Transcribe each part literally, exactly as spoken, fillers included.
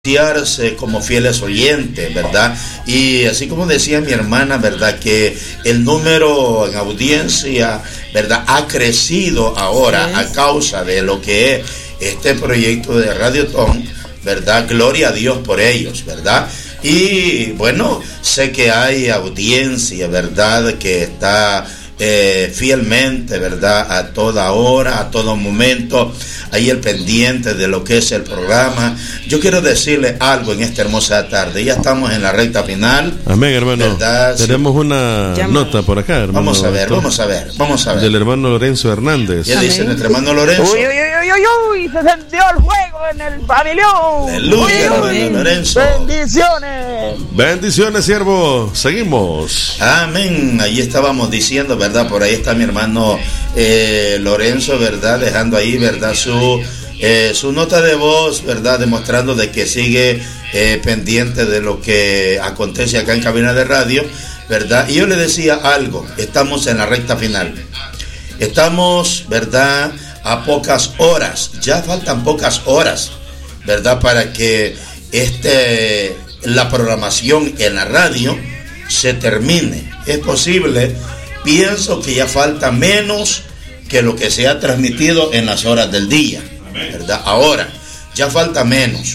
como fieles oyentes, ¿verdad? Y así como decía mi hermana, ¿verdad? Que el número en audiencia, ¿verdad? Ha crecido ahora a causa de lo que es este proyecto de Radiotón, ¿verdad? Gloria a Dios por ellos, ¿verdad? Y bueno, sé que hay audiencia, ¿verdad? Que está eh, fielmente, ¿verdad? A toda hora, a todo momento, ahí el pendiente de lo que es el programa. Yo quiero decirle algo en esta hermosa tarde. Ya estamos en la recta final. Amén, hermano. ¿Verdad? Tenemos una Llama. nota por acá, hermano. Vamos a ver, vamos a ver, vamos a ver. Del hermano Lorenzo Hernández. ¿Qué dice nuestro hermano Lorenzo? Uy, uy, uy, uy, uy, se encendió el fuego en el pabellón. Aleluya, hermano Lorenzo. Bendiciones. Bendiciones, siervo. Seguimos. Amén. Ahí estábamos diciendo, ¿verdad? Por ahí está mi hermano eh, Lorenzo, ¿verdad? Dejando ahí, ¿verdad? Su eh, su nota de voz, ¿verdad? Demostrando de que sigue eh, pendiente de lo que acontece acá en cabina de radio, ¿verdad? Y yo le decía algo. Estamos en la recta final. Estamos, ¿verdad? A pocas horas. Ya faltan pocas horas, ¿verdad? Para que este la programación en la radio se termine. Es posible. Pienso que ya falta menos que lo que se ha transmitido en las horas del día, ¿verdad? Ahora, ya falta menos.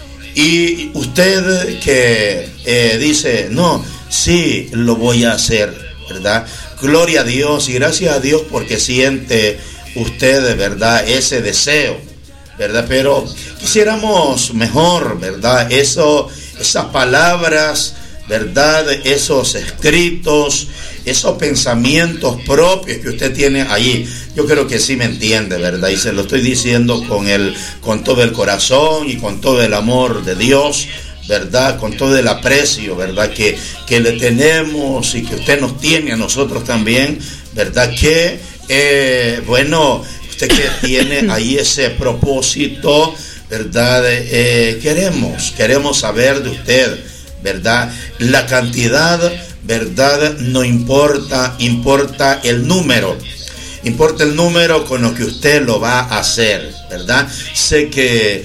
Y usted que eh, dice, no, sí, lo voy a hacer, ¿verdad? Gloria a Dios y gracias a Dios porque siente usted, ¿verdad? Ese deseo, ¿verdad? Pero quisiéramos mejor, ¿verdad? Eso, esas palabras, ¿verdad? Esos escritos, esos pensamientos propios que usted tiene allí, yo creo que sí me entiende, ¿verdad? Y se lo estoy diciendo con el, con todo el corazón y con todo el amor de Dios, ¿verdad? Con todo el aprecio, ¿verdad? Que, que le tenemos y que usted nos tiene a nosotros también, ¿verdad? Que, eh, bueno, usted que tiene ahí ese propósito, ¿verdad? Eh, queremos, queremos saber de usted, ¿verdad? La cantidad, ¿verdad? No importa, importa el número. Importa el número con lo que usted lo va a hacer, ¿verdad? Sé que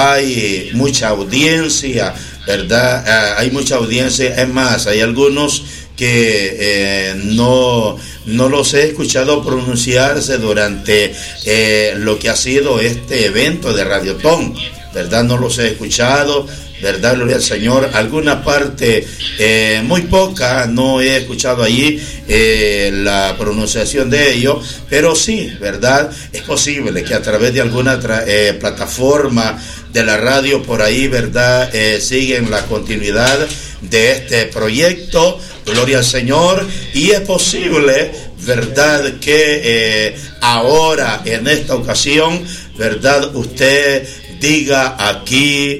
hay mucha audiencia, ¿verdad? Uh, hay mucha audiencia, es más, hay algunos que eh, no, no los he escuchado pronunciarse durante eh, lo que ha sido este evento de Radiotón, ¿verdad? No los he escuchado, ¿verdad? Gloria al Señor. Alguna parte eh, muy poca no he escuchado allí eh, la pronunciación de ellos, pero sí, ¿verdad? Es posible que a través de alguna tra- eh, plataforma de la radio por ahí, ¿verdad? Eh, siguen la continuidad de este proyecto. Gloria al Señor. Y es posible, ¿verdad? Que eh, ahora, en esta ocasión, ¿verdad? Usted diga aquí,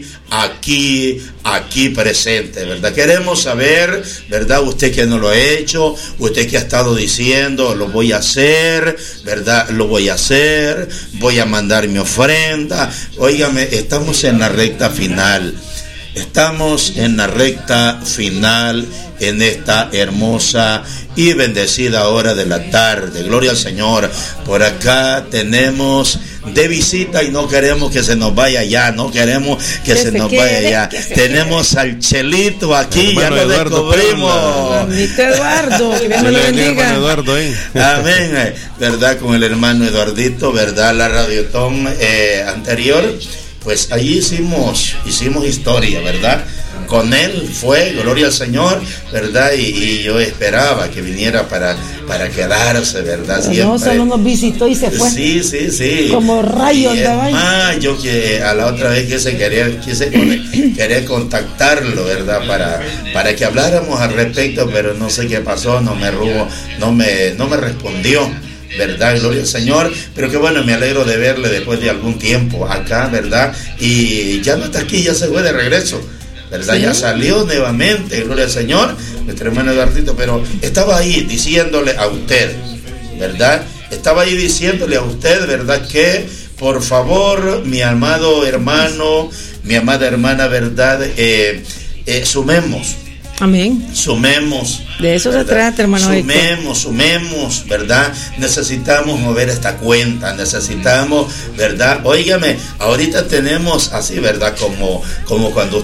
aquí, aquí presente, ¿verdad? Queremos saber, ¿verdad? Usted que no lo ha hecho, usted que ha estado diciendo, lo voy a hacer, ¿verdad? Lo voy a hacer, voy a mandar mi ofrenda. Óigame, estamos en la recta final. Estamos en la recta final en esta hermosa y bendecida hora de la tarde. Gloria al Señor. Por acá tenemos de visita y no queremos que se nos vaya ya, no queremos que, que se, se nos vaya ya. Tenemos quede. Al Chelito aquí, ya lo Eduardo descubrimos. Amito Eduardo, que Dios me lo bendiga. Eduardo, ¿eh? Amén, ¿verdad? Con el hermano Eduardito, ¿verdad? La Radiotón eh, anterior, pues ahí hicimos, hicimos historia, ¿verdad? Con él fue, gloria al Señor, ¿verdad? Y, y yo esperaba que viniera para, para quedarse, ¿verdad? Pero siempre. No, solo nos visitó y se fue. Sí, sí, sí. Como rayos de vaina. Ah, yo que a la otra vez quise querer, quise querer contactarlo, ¿verdad? Para, para que habláramos al respecto, pero no sé qué pasó, no me rubo, no me, no me respondió. ¿Verdad? Gloria al Señor, pero que bueno, me alegro de verle después de algún tiempo acá, ¿verdad? Y ya no está aquí, ya se fue de regreso, ¿verdad? ¿Sí? Ya salió nuevamente, gloria al Señor, nuestro hermano Eduardito, pero estaba ahí diciéndole a usted, ¿verdad? Estaba ahí diciéndole a usted, ¿verdad? Que por favor, mi amado hermano, mi amada hermana, ¿verdad? Eh, eh, sumemos, Amén. Sumemos. De eso ¿verdad? Se trata, hermano. Sumemos, sumemos, ¿verdad? Necesitamos mover esta cuenta, necesitamos, ¿verdad? Óigame, ahorita tenemos así, ¿verdad? Como, como cuando